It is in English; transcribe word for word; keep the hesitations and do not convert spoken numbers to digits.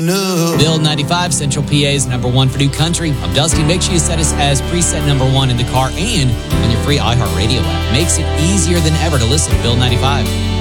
No. Bill ninety-five, Central P A's number one for new country. I'm Dusty. Make sure you set us as preset number one in the car and on your free iHeartRadio app. Makes it easier than ever to listen to Bill ninety-five.